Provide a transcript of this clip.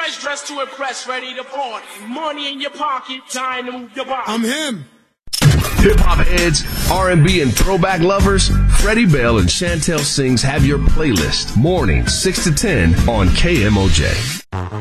Fresh dressed to impress, ready to party. Money in your pocket, time to move your body. I'm him. Hip-hop heads, R&B and throwback lovers, Freddie Bell and Chantel Sings have your playlist. Mornings 6 to 10 on KMOJ.